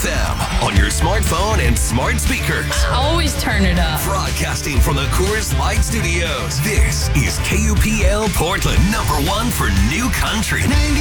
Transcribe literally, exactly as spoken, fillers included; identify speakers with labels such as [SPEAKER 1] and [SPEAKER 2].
[SPEAKER 1] F M on your smartphone and smart speakers.
[SPEAKER 2] Always turn it up.
[SPEAKER 1] Broadcasting from the Coors Light Studios. This is K U P L Portland, number one for new country. ninety